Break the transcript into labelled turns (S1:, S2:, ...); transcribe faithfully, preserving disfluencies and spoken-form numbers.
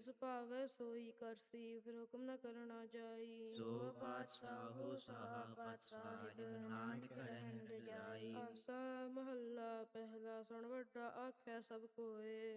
S1: ਜਿਸ ਭਾਵੈ ਸੋਈ ਕਰਸੀ, ਫਿਰ ਹੁਕਮ ਨ ਕਰਨਾ ਜਾਈ।
S2: ਸੋ ਪਾਤਸ਼ਾਹੋ ਸਾਹਾ ਪਤ ਸਾਹਿਬ, ਨਾਨਕ ਰਹਿਣ ਰਜਾਈ।
S1: ਆਸਾ ਮਹੱਲਾ ਪਹਿਲਾ, ਸੁਣ ਵੱਡਾ ਆਖੈ ਸਭ ਕੋਏ।